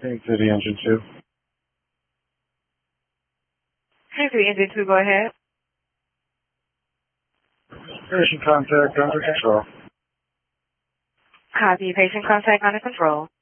Hey, City Engine 2. Hey, City Engine 2, go ahead. Patient contact under control. Copy, patient contact under control.